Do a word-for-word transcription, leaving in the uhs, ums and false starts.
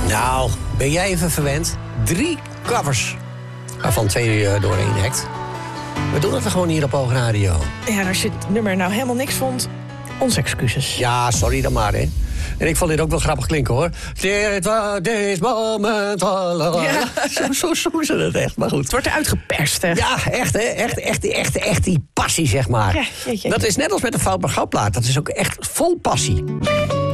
Nou, ben jij even verwend? Drie covers, waarvan twee uh, door één act. We doen het gewoon hier op Oog Radio. Ja, als je het nummer nou helemaal niks vond, onze excuses. Ja, sorry dan maar, hè. En ik vond dit ook wel grappig klinken, hoor. Dit was dit moment. Ja. Zo, zo zongen ze het echt, maar goed. Het wordt eruit geperst, hè? Ja, echt, hè. Echt, echt, echt, echt die passie, zeg maar. Ja, jeetje. Dat is net als met de Fout maar Gauw plaat. Dat is ook echt vol passie.